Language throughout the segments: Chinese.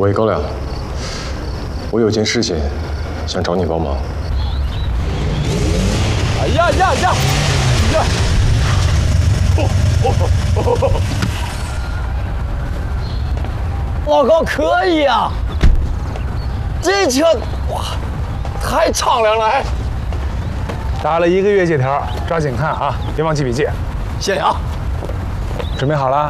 喂，高粱，我有件事情想找你帮忙。 哎呀！老高可以啊，这车哇，太敞亮了！哎， 打了1个月借条，抓紧看啊，别忘记笔记。 谢谢啊。 准备好了？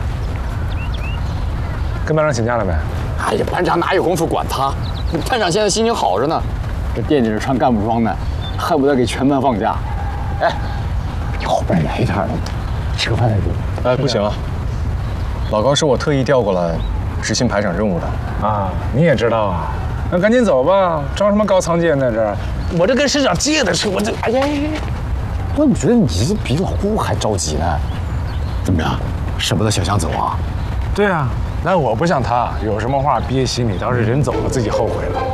跟班长请假了没？ 哎呀，班长哪有功夫管他？班长现在心情好着呢，这店里是穿干部装的，恨不得给全班放假。哎，你后边来一点的，吃饭再说。 哎，不行啊，老高是我特意调过来执行排长任务的。 啊，你也知道啊？那赶紧走吧，装什么高仓健在这儿？我这跟师长借的车，我这……哎呀， 我怎么觉得你这比老顾还着急呢？怎么样，舍不得小强走啊？ 对啊，那我不像他，有什么话憋心里，到时人走了自己后悔了。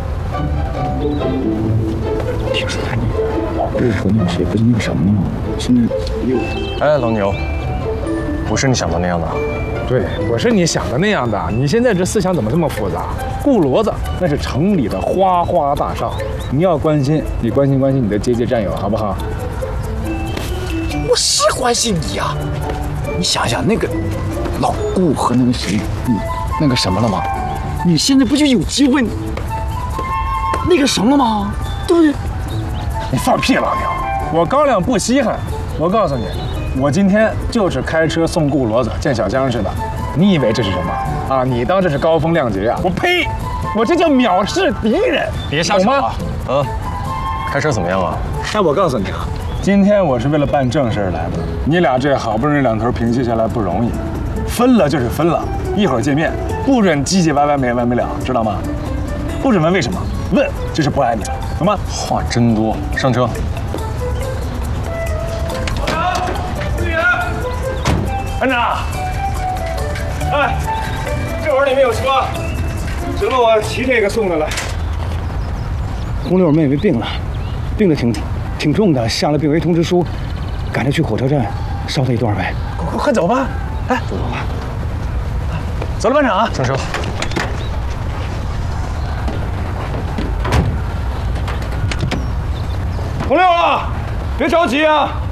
听说他老顾和那个谁不是那个什么吗？现在又…… 哎，老牛，不是你想的那样的。 对，我是你想的那样的。你现在这思想怎么这么复杂？顾骡子那是城里的花花大少，你要关心，你关心你的阶级战友，好不好？ 我是关心你呀、你想想那个老顾和那个谁，那个什么了吗？你现在不就有机会那个什么了吗？对不对？ 你放屁，老牛！我高粱不稀罕。我告诉你，我今天就是开车送顾骡子见小江似的。你以为这是什么啊？你当这是高风亮节啊？我呸！我这叫藐视敌人， 别瞎吵啊！开车怎么样啊？ 那我告诉你啊，今天我是为了办正事来的。你俩这好不容易2头平息下来不容易，分了就是分了，一会儿见面不准唧唧歪歪没完没了，知道吗？不准问为什么，问就是不爱你了，懂吗？ 话真多，上车。 班长，哎，这会儿里面有车，只能我骑这个送他来。 红柳妹妹病了，病得挺重的，下了病危通知书，赶着去火车站捎她一段呗。 快走吧！哎，走吧。走了，班长， 上车。 红六啊，别着急啊。